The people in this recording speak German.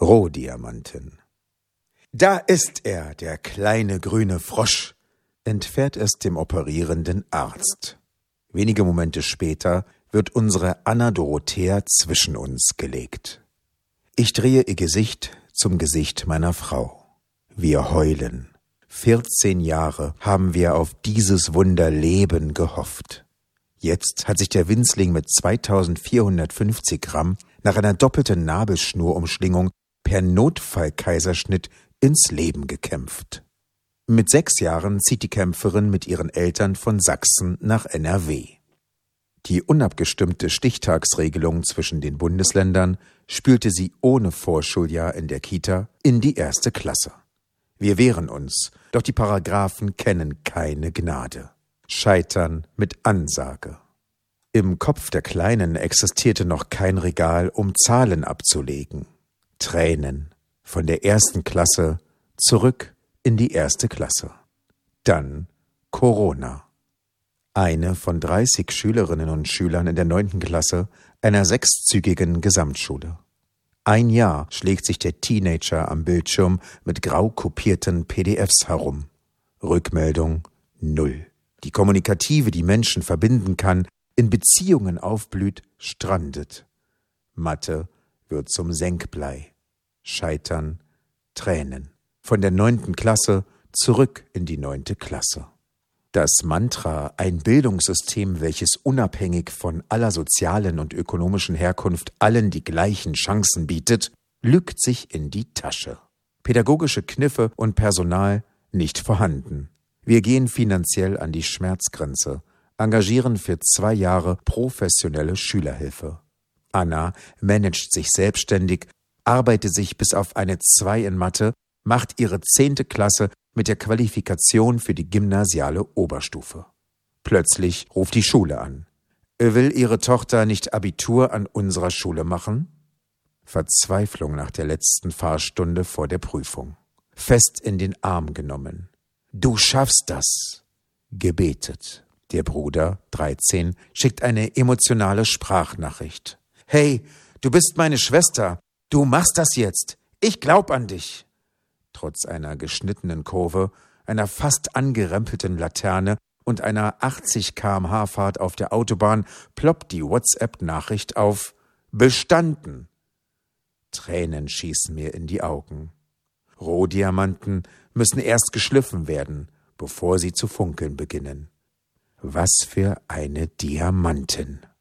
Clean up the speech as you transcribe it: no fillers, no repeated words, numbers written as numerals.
Rohdiamanten. Da ist er, der kleine grüne Frosch, entfährt es dem operierenden Arzt. Wenige Momente später wird unsere Anna Dorothea zwischen uns gelegt. Ich drehe ihr Gesicht zum Gesicht meiner Frau. Wir heulen. 14 Jahre haben wir auf dieses Wunder Leben gehofft. Jetzt hat sich der Winzling mit 2450 Gramm nach einer doppelten Nabelschnurumschlingung per Notfallkaiserschnitt ins Leben gekämpft. Mit 6 Jahren zieht die Kämpferin mit ihren Eltern von Sachsen nach NRW. Die unabgestimmte Stichtagsregelung zwischen den Bundesländern spülte sie ohne Vorschuljahr in der Kita in die 1. Klasse. Wir wehren uns, doch die Paragraphen kennen keine Gnade. Scheitern mit Ansage. Im Kopf der Kleinen existierte noch kein Regal, um Zahlen abzulegen. Tränen. Von der 1. Klasse zurück in die 1. Klasse. Dann Corona. Eine von 30 Schülerinnen und Schülern in der 9. Klasse einer 6-zügigen Gesamtschule. Ein Jahr schlägt sich der Teenager am Bildschirm mit grau kopierten PDFs herum. Rückmeldung 0. Die Kommunikative, die Menschen verbinden kann, in Beziehungen aufblüht, strandet. Mathe wird zum Senkblei. Scheitern, Tränen. Von der 9. Klasse zurück in die 9. Klasse. Das Mantra, ein Bildungssystem, welches unabhängig von aller sozialen und ökonomischen Herkunft allen die gleichen Chancen bietet, lügt sich in die Tasche. Pädagogische Kniffe und Personal nicht vorhanden. Wir gehen finanziell an die Schmerzgrenze, engagieren für 2 Jahre professionelle Schülerhilfe. Anna managt sich selbstständig, arbeitet sich bis auf eine 2 in Mathe, macht ihre 10. Klasse mit der Qualifikation für die gymnasiale Oberstufe. Plötzlich ruft die Schule an. Will Ihre Tochter nicht Abitur an unserer Schule machen? Verzweiflung nach der letzten Fahrstunde vor der Prüfung. Fest in den Arm genommen. Du schaffst das. Gebetet. Der Bruder, 13, schickt eine emotionale Sprachnachricht. Hey, du bist meine Schwester. Du machst das jetzt. Ich glaub an dich. Trotz einer geschnittenen Kurve, einer fast angerempelten Laterne und einer 80 km/h Fahrt auf der Autobahn ploppt die WhatsApp-Nachricht auf. Bestanden. Tränen schießen mir in die Augen. Rohdiamanten müssen erst geschliffen werden, bevor sie zu funkeln beginnen. Was für eine Diamantin!